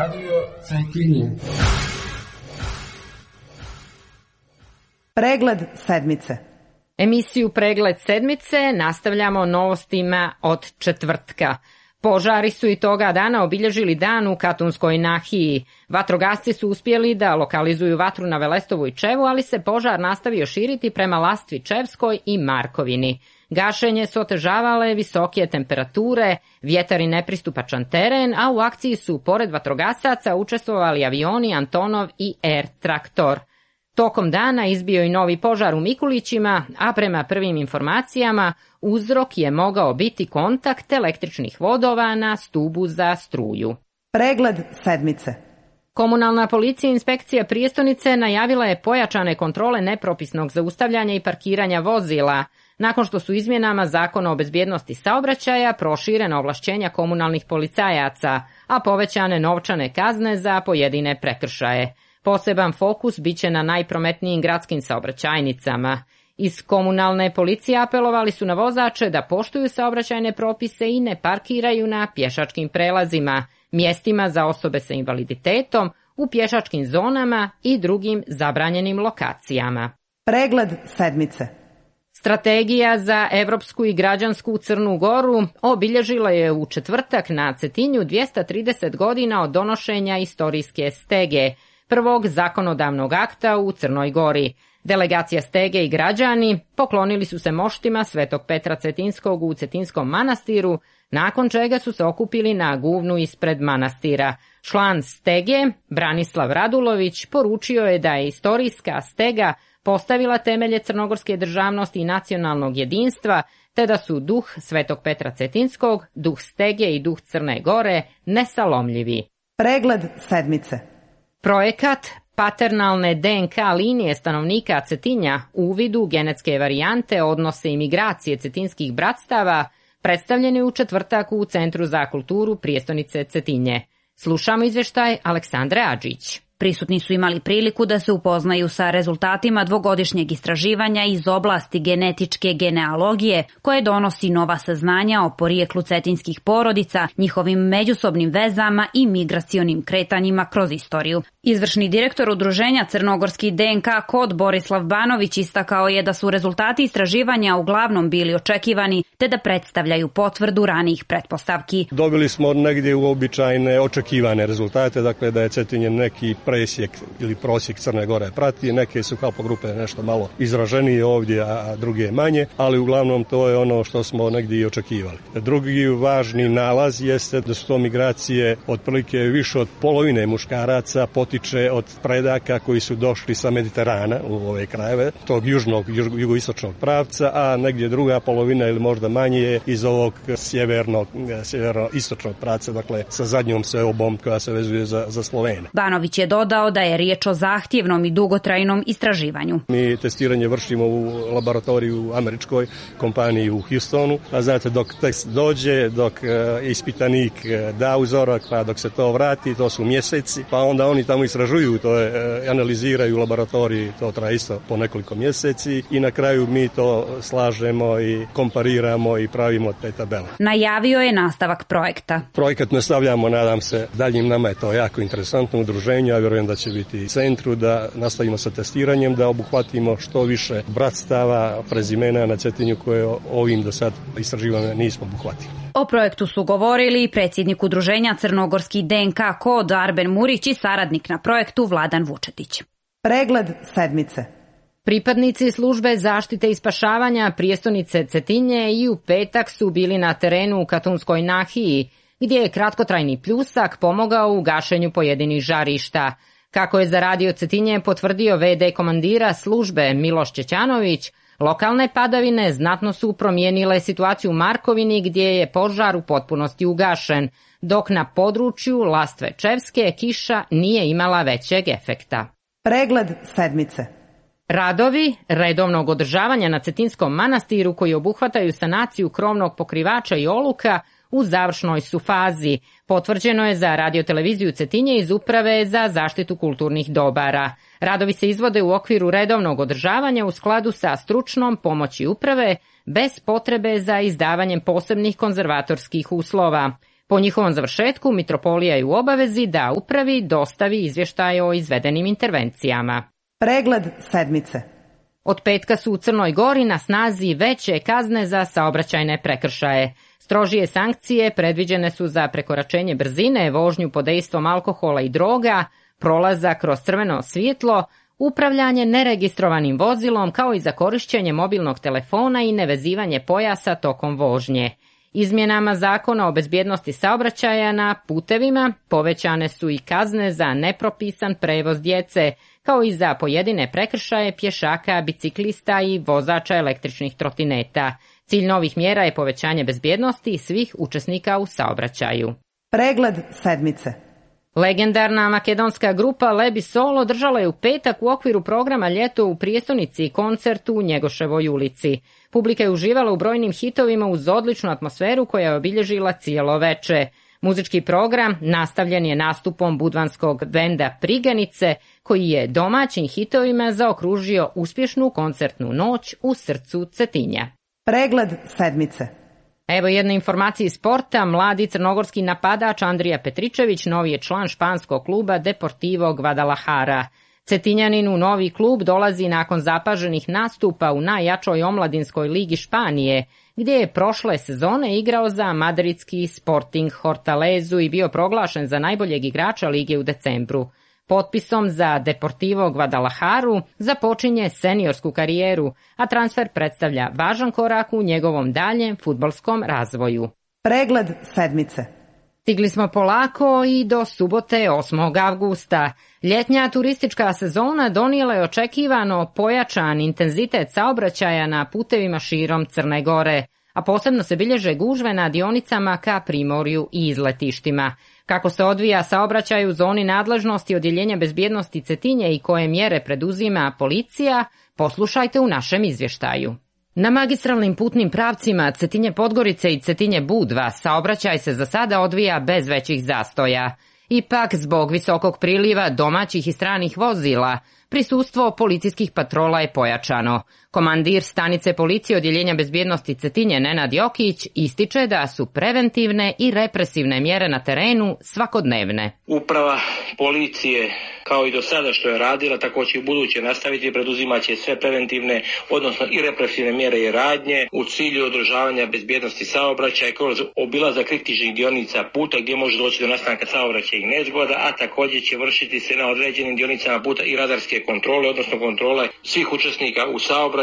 Radio Cetinje. Pregled sedmice. Emisiju Pregled sedmice nastavljamo novostima od četvrtka. Požari su i toga dana obilježili dan u Katunskoj nahiji. Vatrogasci su uspjeli da lokalizuju vatru na Velestovu i Čevu, ali se požar nastavio širiti prema Lastvi Čevskoj i Markovini. Gašenje su otežavale visoke temperature, vjetar i nepristupačan teren, a u akciji su pored vatrogasaca učestvovali avioni Antonov i Air Traktor. Tokom dana izbio i novi požar u Mikulićima, a prema prvim informacijama uzrok je mogao biti kontakt električnih vodova na stubu za struju. Pregled sedmice. Komunalna policija i inspekcija prijestolnice najavila je pojačane kontrole nepropisnog zaustavljanja i parkiranja vozila, nakon što su izmjenama Zakona o bezbjednosti saobraćaja proširena ovlašćenja komunalnih policajaca, a povećane novčane kazne za pojedine prekršaje. Poseban fokus biće na najprometnijim gradskim saobraćajnicama. Iz komunalne policije apelovali su na vozače da poštuju saobraćajne propise i ne parkiraju na pješačkim prelazima, mjestima za osobe sa invaliditetom, u pješačkim zonama i drugim zabranjenim lokacijama. Pregled sedmice. Strategija za evropsku i građansku Crnu Goru obilježila je u četvrtak na Cetinju 230 godina od donošenja istorijske stege, prvog zakonodavnog akta u Crnoj Gori. Delegacija stege i građani poklonili su se moštima Svetog Petra Cetinskog u Cetinskom manastiru, nakon čega su se okupili na guvnu ispred manastira. Član stege, Branislav Radulović, poručio je da je istorijska stega postavila temelje crnogorske državnosti i nacionalnog jedinstva, te da su duh Svetog Petra Cetinskog, duh stege i duh Crne Gore nesalomljivi. Pregled sedmice. Projekat paternalne DNK linije stanovnika Cetinja u uvidu genetske varijante, odnose i migracije cetinskih bratstava predstavljen je u četvrtak u Centru za kulturu prijestolnice Cetinje. Slušamo izvještaj Aleksandre Adžić. Prisutni su imali priliku da se upoznaju sa rezultatima dvogodišnjeg istraživanja iz oblasti genetičke genealogije, koje donosi nova saznanja o porijeklu cetinskih porodica, njihovim međusobnim vezama i migracionim kretanjima kroz istoriju. Izvršni direktor udruženja Crnogorski DNK kod Borislav Banović istakao je da su rezultati istraživanja uglavnom bili očekivani, te da predstavljaju potvrdu ranijih pretpostavki. Dobili smo negdje uobičajene očekivane rezultate, dakle da je Cetinje neki presjek ili prosjek Crne Gore prati, neke su hapogrupe nešto malo izraženije ovdje, a druge manje, ali uglavnom to je ono što smo negdje i očekivali. Drugi važni nalaz jeste da su to migracije otprilike više od polovine muškaraca potiče od predaka koji su došli sa Mediterana u ove krajeve, tog jugoistočnog pravca, a negdje druga polovina ili možda manje je iz ovog sjeverno-istočnog pravca, dakle sa zadnjom seobom koja se vezuje za Slovene. Banović je dodao da je riječ o zahtjevnom i dugotrajnom istraživanju. Mi testiranje vršimo u laboratoriju u američkoj kompaniji u Houstonu, a znate dok test dođe, dok ispitanik da uzorak, pa dok se to vrati, to su mjeseci, pa onda oni tamo istražuju, to je, analiziraju u laboratoriji, to traje isto po nekoliko mjeseci i na kraju mi to slažemo i kompariramo i pravimo te tabele. Najavio je nastavak projekta. Projekat nastavljamo, nadam se, daljnjim, nama je to jako interesantno udruženje, ja vjerujem da će biti u centru, da nastavimo sa testiranjem, da obuhvatimo što više bratstava, prezimena na Cetinju koje ovim do sad istraživanja nismo obuhvatili. O projektu su govorili predsjednik udruženja Crnogorski DNK kod Arben Murić i saradnik na projektu Vladan Vučetić. Pregled sedmice. Pripadnici službe zaštite i spašavanja prijestolnice Cetinje i u petak su bili na terenu u Katunskoj nahiji, gdje je kratkotrajni pljusak pomogao u gašenju pojedinih žarišta. Kako je za Radio Cetinje potvrdio VD komandira službe Miloš Čećanović, lokalne padavine znatno su promijenile situaciju u Markovini, gdje je požar u potpunosti ugašen, dok na području Lastve Čevske kiša nije imala većeg efekta. Pregled sedmice. Radovi redovnog održavanja na Cetinskom manastiru, koji obuhvataju sanaciju krovnog pokrivača i oluka, u završnoj su fazi. Potvrđeno je za radioteleviziju Cetinje iz Uprave za zaštitu kulturnih dobara. Radovi se izvode u okviru redovnog održavanja u skladu sa stručnom pomoći uprave, bez potrebe za izdavanjem posebnih konzervatorskih uslova. Po njihovom završetku Mitropolija je u obavezi da upravi dostavi izvještaj o izvedenim intervencijama. Pregled sedmice. Od petka su u Crnoj Gori na snazi veće kazne za saobraćajne prekršaje. Strožije sankcije predviđene su za prekoračenje brzine, vožnju pod dejstvom alkohola i droga, prolazak kroz crveno svjetlo, upravljanje neregistrovanim vozilom kao i za korišćenje mobilnog telefona i nevezivanje pojasa tokom vožnje. Izmjenama Zakona o bezbjednosti saobraćaja na putevima povećane su i kazne za nepropisan prevoz djece, kao i za pojedine prekršaje pješaka, biciklista i vozača električnih trotineta. Cilj novih mjera je povećanje bezbjednosti svih učesnika u saobraćaju. Pregled sedmice. Legendarna makedonska grupa Lebi Sol održala je u petak u okviru programa Ljeto u prijestonici koncert u Njegoševoj ulici. Publika je uživala u brojnim hitovima uz odličnu atmosferu koja je obilježila cijelo veče. Muzički program nastavljen je nastupom budvanskog benda Priganice, koji je domaćim hitovima zaokružio uspješnu koncertnu noć u srcu Cetinja. Pregled sedmice. Evo jedne informacije iz sporta. Mladi crnogorski napadač Andrija Petričević novi je član španskog kluba Deportivo Guadalajara. Cetinjanin u novi klub dolazi nakon zapaženih nastupa u najjačoj omladinskoj ligi Španije, gdje je prošle sezone igrao za madridski Sporting Hortalezu i bio proglašen za najboljeg igrača lige u decembru. Potpisom za Deportivo Guadalajaru započinje seniorsku karijeru, a transfer predstavlja važan korak u njegovom daljem fudbalskom razvoju. Pregled sedmice. Stigli smo polako i do subote 8. avgusta. Ljetnja turistička sezona donijela je očekivano pojačan intenzitet saobraćaja na putevima širom Crne Gore, a posebno se bilježe gužve na dionicama ka primorju i izletištima. Kako se odvija saobraćaj u zoni nadležnosti Odjeljenja bezbjednosti Cetinje i koje mjere preduzima policija, poslušajte u našem izvještaju. Na magistralnim putnim pravcima Cetinje Podgorice i Cetinje Budva saobraćaj se za sada odvija bez većih zastoja. Ipak, zbog visokog priliva domaćih i stranih vozila, prisustvo policijskih patrola je pojačano. Komandir stanice policije Odjeljenja bezbjednosti Cetinje Nenad Jokić ističe da su preventivne i represivne mjere na terenu svakodnevne. Uprava policije, kao i do sada što je radila, tako će i buduće nastaviti, preduzimaće sve preventivne, odnosno i represivne mjere i radnje u cilju održavanja bezbjednosti saobraćaja kroz obilazak kritičnih dionica puta gdje može doći do nastanka saobraćajnih nezgoda, a također će vršiti se na određenim dionicama puta i radarske kontrole, odnosno kontrole svih učesnika u saobraćaju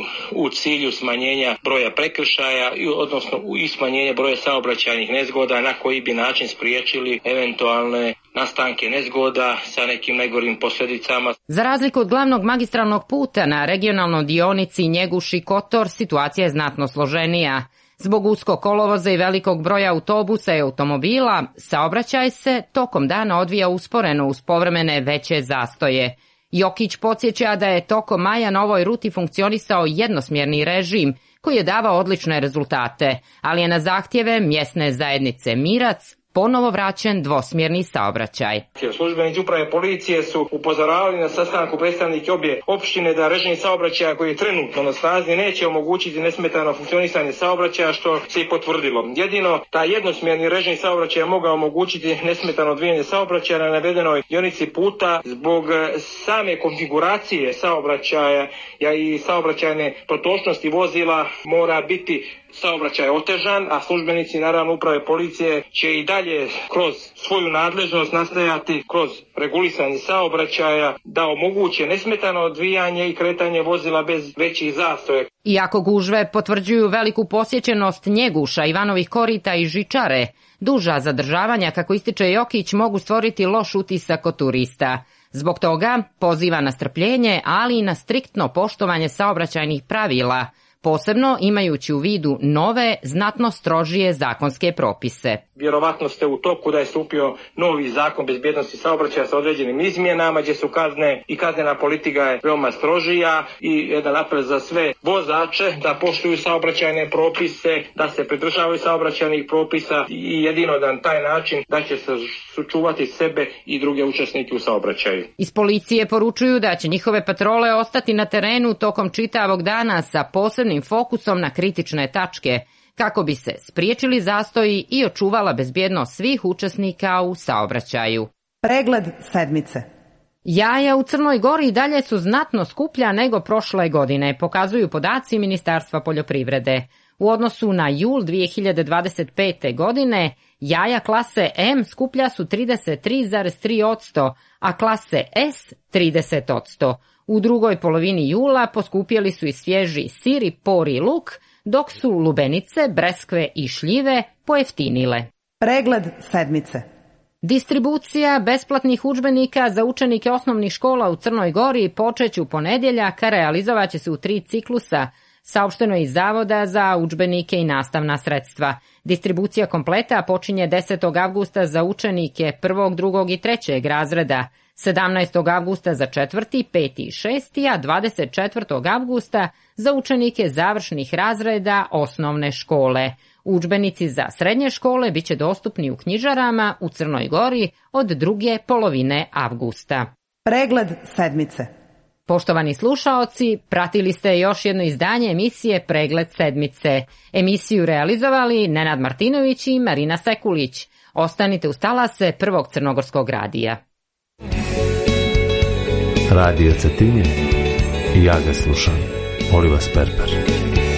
u cilju smanjenja broja prekršaja, odnosno i smanjenja broja saobraćajnih nezgoda na koji bi način spriječili eventualne nastanke nezgoda sa nekim najgorim posljedicama. Za razliku od glavnog magistralnog puta na regionalnoj dionici Njeguš i Kotor situacija je znatno složenija. Zbog uskog kolovoza i velikog broja autobusa i automobila, saobraćaj se tokom dana odvija usporeno uz povremene veće zastoje. Jokić podsjeća da je tokom maja na ovoj ruti funkcionisao jednosmjerni režim koji je davao odlične rezultate, ali je na zahtjeve mjesne zajednice Mirac ponovo vraćen dvosmjerni saobraćaj. Službenici uprave policije su upozoravali na sastanku predstavnike obje opštine da režim saobraćaja koji je trenutno na snazi neće omogućiti nesmetano funkcionisanje saobraćaja, što se i potvrdilo. Jedino taj jednosmjerni režim saobraćaja mogao omogućiti nesmetano odvijanje saobraćaja na navedenoj dionici puta zbog same konfiguracije saobraćaja i saobraćajne protočnosti vozila mora biti saobraćaj otežan, a službenici naravno uprave policije će i dalje kroz svoju nadležnost nastojati kroz regulisanje saobraćaja da omoguće nesmetano odvijanje i kretanje vozila bez većih zastoja. Iako gužve potvrđuju veliku posjećenost Njeguša, Ivanovih korita i žičare, duža zadržavanja, kako ističe Jokić, mogu stvoriti loš utisak kod turista. Zbog toga poziva na strpljenje, ali i na striktno poštovanje saobraćajnih pravila, posebno imajući u vidu nove, znatno strožije zakonske propise. Vjerovatno ste u toku da je stupio novi zakon bezbjednosti saobraćaja sa određenim izmjenama, gdje su kazne i kaznena politika je veoma strožija i jedan apel za sve vozače da poštuju saobraćajne propise, da se pridržavaju saobraćajnih propisa i jedino na taj način da će se sačuvati sebe i druge učesnike u saobraćaju. Iz policije poručuju da će njihove patrole ostati na terenu tokom čitavog dana sa posebnim fokusom na kritične tačke, kako bi se spriječili zastoji i očuvala bezbjednost svih učesnika u saobraćaju. Pregled sedmice. Jaja u Crnoj Gori dalje su znatno skuplja nego prošle godine, pokazuju podaci Ministarstva poljoprivrede. U odnosu na jul 2025. godine, jaja klase M skuplja su 33,3%, a klase S 30%. U drugoj polovini jula poskupjeli su i svježi sir i por i luk, dok su lubenice, breskve i šljive pojeftinile. Pregled sedmice. Distribucija besplatnih udžbenika za učenike osnovnih škola u Crnoj Gori počeće u ponedjeljak, a realizovat će se u 3 ciklusa, saopšteno je iz Zavoda za udžbenike i nastavna sredstva. Distribucija kompleta počinje 10. avgusta za učenike 1., 2. i 3. razreda, 17. avgusta za 4., 5. i 6., a 24. avgusta za učenike završnih razreda osnovne škole. Udžbenici za srednje škole bit će dostupni u knjižarama u Crnoj Gori od druge polovine avgusta. Pregled sedmice. Poštovani slušaoci, pratili ste još jedno izdanje emisije Pregled sedmice. Emisiju realizovali Nenad Martinović i Marina Sekulić. Ostanite uz talase Prvog crnogorskog radija. Radio Cetinje, ja ga slušam, Oliva Sperper.